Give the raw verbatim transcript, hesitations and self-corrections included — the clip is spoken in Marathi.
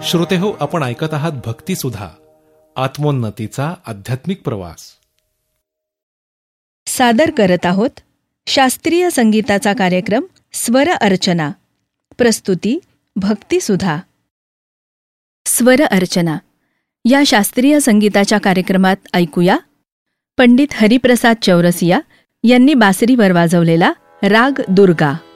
श्रोतेहो, आपण ऐकत आहात भक्तिसुधा, आत्मोन्नतीचा आध्यात्मिक प्रवास. सादर करत आहोत शास्त्रीय संगीताचा कार्यक्रम स्वर अर्चना. प्रस्तुती भक्तिसुधा. स्वर अर्चना या शास्त्रीय संगीताच्या कार्यक्रमात ऐकूया पंडित हरिप्रसाद चौरसिया यांनी बासरीवर वाजवलेला राग दुर्गा.